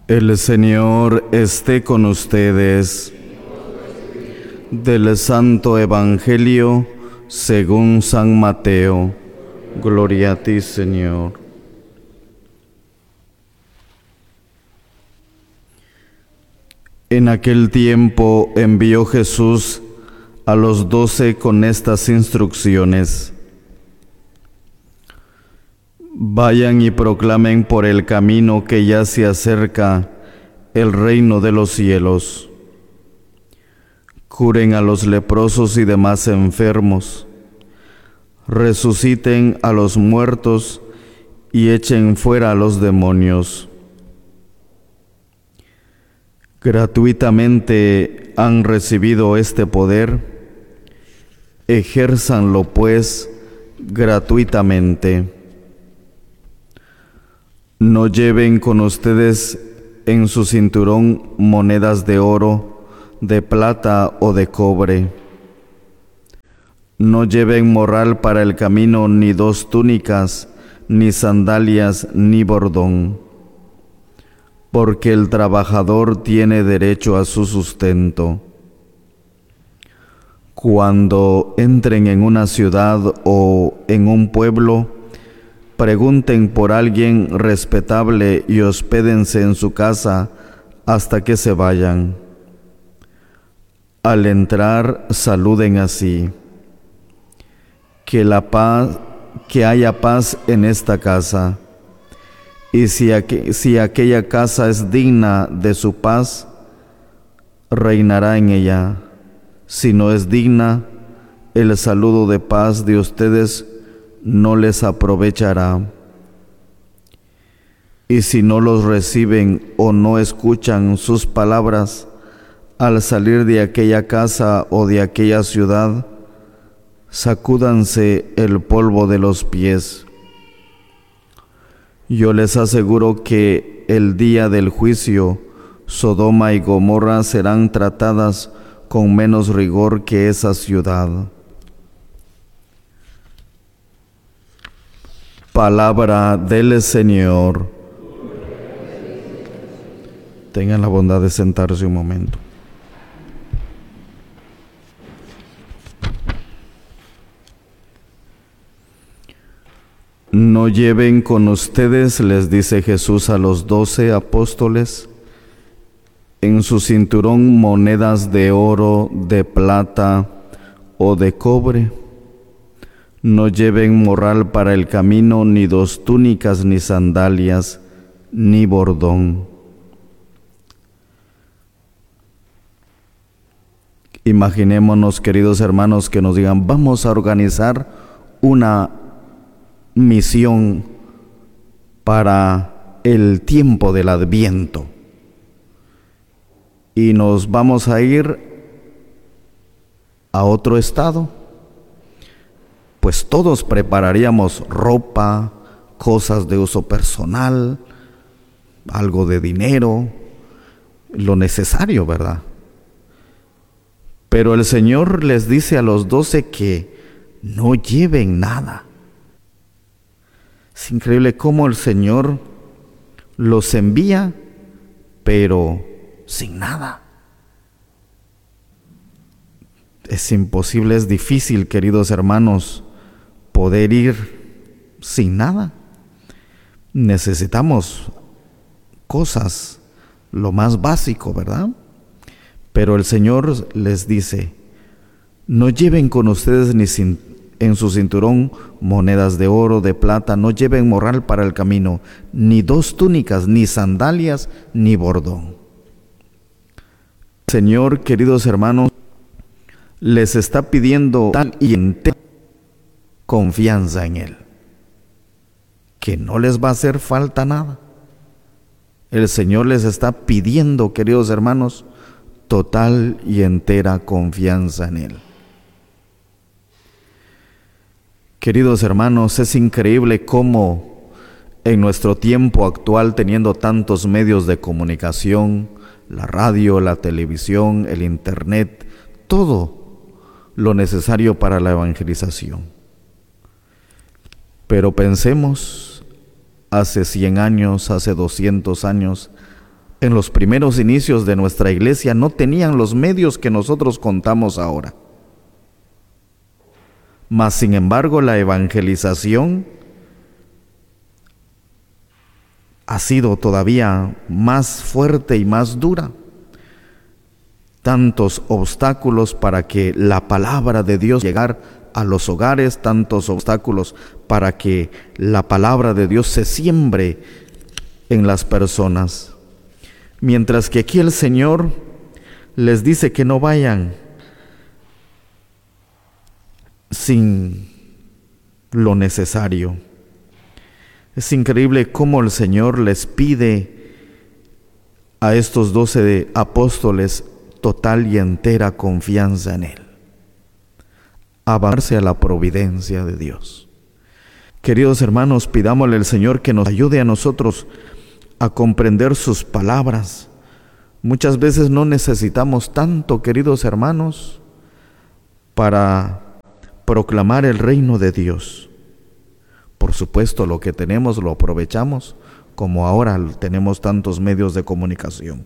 El Señor esté con ustedes. Del Santo Evangelio según San Mateo. Gloria a ti, Señor. En aquel tiempo envió Jesús a los 12 con estas instrucciones: Vayan y proclamen por el camino que ya se acerca el reino de los cielos. Curen a los leprosos y demás enfermos. Resuciten a los muertos y echen fuera a los demonios. Gratuitamente han recibido este poder, ejérzanlo pues gratuitamente. No lleven con ustedes en su cinturón monedas de oro, de plata o de cobre. No lleven morral para el camino, ni 2 túnicas, ni sandalias, ni bordón, porque el trabajador tiene derecho a su sustento. Cuando entren en una ciudad o en un pueblo, pregunten por alguien respetable y hospédense en su casa hasta que se vayan. Al entrar, saluden así: que haya paz en esta casa. Y si aquella casa es digna de su paz, reinará en ella. Si no es digna, el saludo de paz de ustedes no les aprovechará. Y si no los reciben o no escuchan sus palabras al salir de aquella casa o de aquella ciudad, sacúdanse el polvo de los pies. Yo les aseguro que el día del juicio, Sodoma y Gomorra serán tratadas con menos rigor que esa ciudad. Palabra del Señor. Tengan la bondad de sentarse un momento. No lleven con ustedes, les dice Jesús a los 12 apóstoles, en su cinturón monedas de oro, de plata o de cobre. No lleven morral para el camino, ni 2 túnicas, ni sandalias, ni bordón. Imaginémonos, queridos hermanos, que nos digan: vamos a organizar una misión para el tiempo del Adviento y nos vamos a ir a otro estado. Pues todos prepararíamos ropa, cosas de uso personal, algo de dinero, lo necesario, ¿verdad? Pero el Señor les dice a los 12 que no lleven nada. Es increíble cómo el Señor los envía, pero sin nada. Es imposible, es difícil, queridos hermanos, poder ir sin nada. Necesitamos cosas, lo más básico, ¿verdad? Pero el Señor les dice: no lleven con ustedes en su cinturón monedas de oro, de plata, no lleven morral para el camino, ni 2 túnicas, ni sandalias, ni bordón. El Señor, queridos hermanos, les está pidiendo tal y entera confianza en Él, que no les va a hacer falta nada. El Señor les está pidiendo, queridos hermanos, total y entera confianza en Él. Queridos hermanos, es increíble cómo en nuestro tiempo actual, teniendo tantos medios de comunicación, la radio, la televisión, el internet, todo lo necesario para la evangelización. Pero pensemos, hace 100 años, hace 200 años, en los primeros inicios de nuestra iglesia no tenían los medios que nosotros contamos ahora. Mas, sin embargo, la evangelización ha sido todavía más fuerte y más dura. Tantos obstáculos para que la palabra de Dios llegara a los hogares, tantos obstáculos para que la palabra de Dios se siembre en las personas. Mientras que aquí el Señor les dice que no vayan sin lo necesario. Es increíble cómo el Señor les pide a estos 12 apóstoles total y entera confianza en Él, avanzarse a la providencia de Dios. Queridos hermanos, pidámosle al Señor que nos ayude a nosotros a comprender sus palabras. Muchas veces no necesitamos tanto, queridos hermanos, para proclamar el reino de Dios. Por supuesto, lo que tenemos lo aprovechamos, como ahora tenemos tantos medios de comunicación.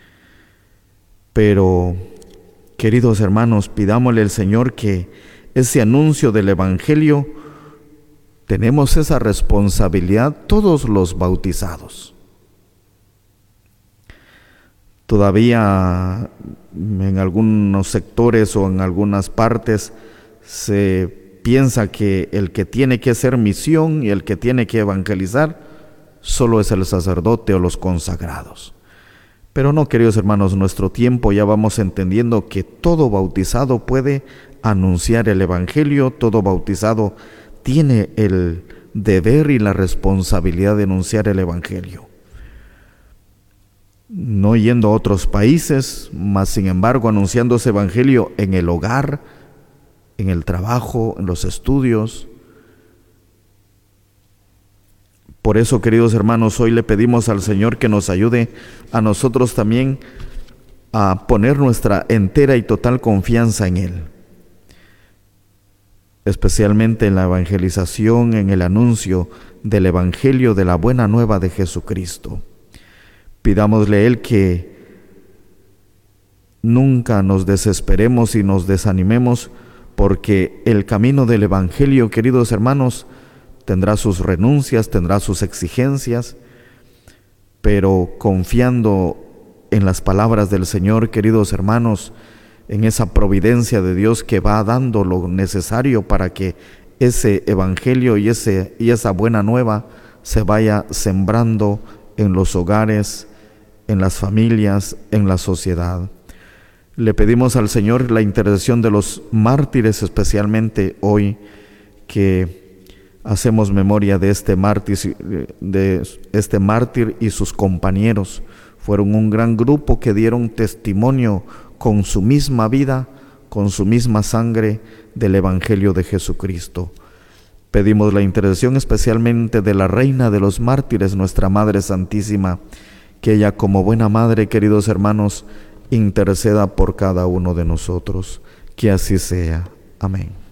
Pero, queridos hermanos, pidámosle al Señor que ese anuncio del Evangelio, tenemos esa responsabilidad todos los bautizados. Todavía en algunos sectores o en algunas partes se piensa que el que tiene que hacer misión y el que tiene que evangelizar solo es el sacerdote o los consagrados. Pero no, queridos hermanos, nuestro tiempo ya vamos entendiendo que todo bautizado puede anunciar el Evangelio, todo bautizado tiene el deber y la responsabilidad de anunciar el Evangelio. No yendo a otros países, mas sin embargo anunciando ese Evangelio en el hogar, en el trabajo, en los estudios. Por eso, queridos hermanos, hoy le pedimos al Señor que nos ayude a nosotros también a poner nuestra entera y total confianza en Él, especialmente en la evangelización, en el anuncio del Evangelio de la buena nueva de Jesucristo. Pidámosle a Él que nunca nos desesperemos y nos desanimemos, porque el camino del Evangelio, queridos hermanos, tendrá sus renuncias, tendrá sus exigencias, pero confiando en las palabras del Señor, queridos hermanos, en esa providencia de Dios que va dando lo necesario para que ese Evangelio y esa buena nueva se vaya sembrando en los hogares, en las familias, en la sociedad. Le pedimos al Señor la intercesión de los mártires, especialmente hoy que hacemos memoria de este mártir y sus compañeros. Fueron un gran grupo que dieron testimonio con su misma vida, con su misma sangre del Evangelio de Jesucristo. Pedimos la intercesión especialmente de la Reina de los Mártires, nuestra Madre Santísima, que ella como buena madre, queridos hermanos, interceda por cada uno de nosotros. Que así sea. Amén.